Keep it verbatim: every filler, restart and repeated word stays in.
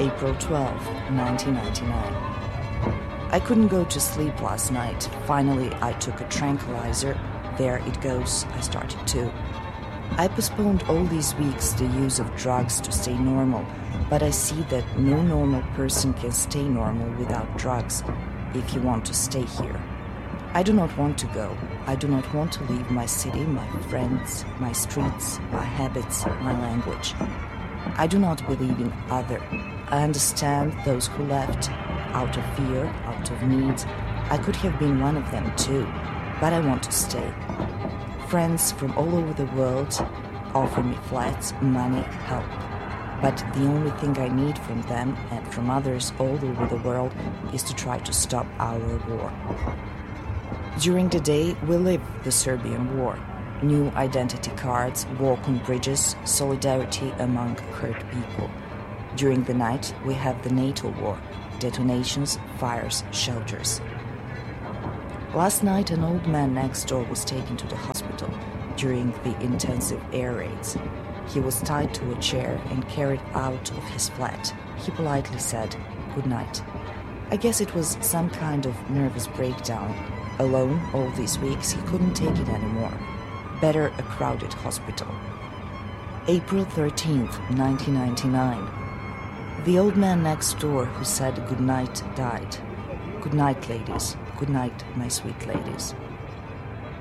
April twelfth, nineteen ninety-nine. I couldn't go to sleep last night. Finally, I took a tranquilizer. There it goes, I started to. I postponed all these weeks the use of drugs to stay normal, but I see that no normal person can stay normal without drugs if you want to stay here. I do not want to go. I do not want to leave my city, my friends, my streets, my habits, my language. I do not believe in other. I understand those who left out of fear, out of need. I could have been one of them too, but I want to stay. Friends from all over the world offer me flats, money, help. But the only thing I need from them and from others all over the world is to try to stop our war. During the day, we live the Serbian war. New identity cards, walk on bridges, solidarity among hurt people. During the night, we have the NATO war, detonations, fires, shelters. Last night, an old man next door was taken to the hospital during the intensive air raids. He was tied to a chair and carried out of his flat. He politely said, "Good night." I guess it was some kind of nervous breakdown. Alone all these weeks, he couldn't take it anymore. Better a crowded hospital. April thirteenth, nineteen ninety-nine. The old man next door who said good night died. Good night, ladies. Good night, my sweet ladies.